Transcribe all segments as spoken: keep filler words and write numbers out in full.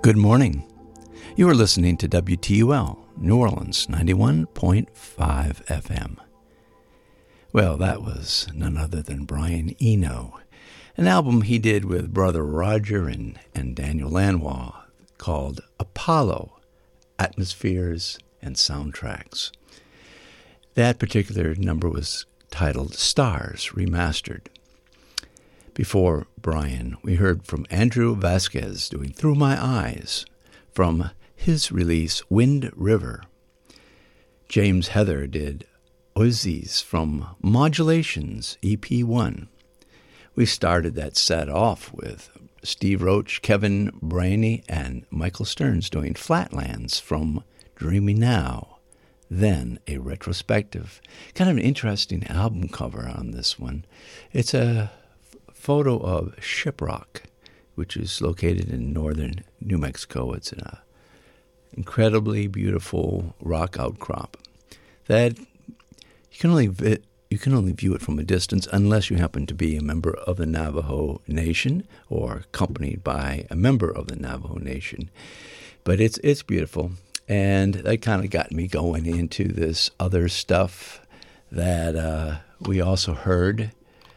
Good morning. You are listening to W T U L, New Orleans, ninety-one point five F M. Well, that was none other than Brian Eno, an album he did with Brother Roger and, and Daniel Lanois called Apollo, Atmospheres and Soundtracks. That particular number was titled Stars Remastered. Before Brian, we heard from Andrew Vasquez doing Through My Eyes from his release Wind River. James Heather did Oases from Modulations E P one. We started that set off with Steve Roach, Kevin Brainey, and Michael Stearns doing Flatlands from Dreaming Now. Then a retrospective, kind of an interesting album cover on this one. It's a photo of Shiprock, which is located in northern New Mexico. It's an incredibly beautiful rock outcrop that you can only vi- you can only view it from a distance unless you happen to be a member of the Navajo Nation or accompanied by a member of the Navajo Nation. But it's it's beautiful, and that kind of got me going into this other stuff that uh, we also heard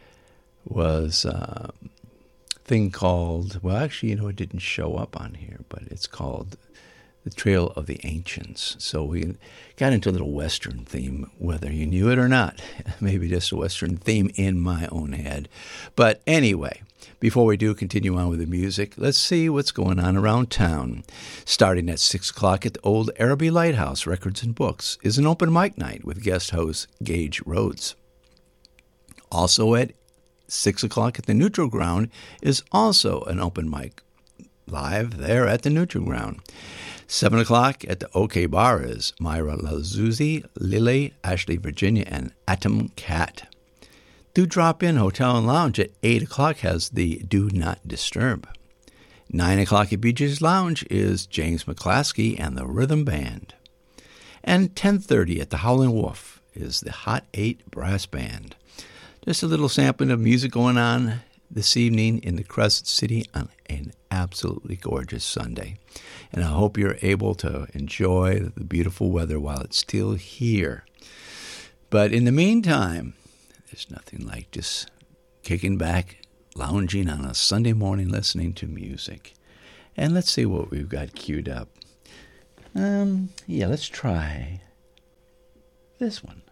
was uh, a thing called, well, actually, you know, it didn't show up on here, but it's called The Trail of the Ancients. So we got into a little Western theme, whether you knew it or not. Maybe just a Western theme in my own head. But anyway, before we do continue on with the music, let's see what's going on around town. Starting at six o'clock at the Old Araby Lighthouse Records and Books is an open mic night with guest host Gage Rhodes. Also at six o'clock at the Neutral Ground is also an open mic live there at the Neutral Ground. seven o'clock at the OK Bar is Myra Lazuzzi, Lily, Ashley, Virginia, and Atom Cat. Do Drop In Hotel and Lounge at eight o'clock has the Do Not Disturb. nine o'clock at Beaches Lounge is James McClaskey and the Rhythm Band. And ten thirty at the Howlin' Wolf is the Hot Eight Brass Band. Just a little sampling of music going on this evening in the Crescent City on an absolutely gorgeous Sunday. And I hope you're able to enjoy the beautiful weather while it's still here. But in the meantime, there's nothing like just kicking back, lounging on a Sunday morning, listening to music. And let's see what we've got queued up. Um, yeah, let's try this one.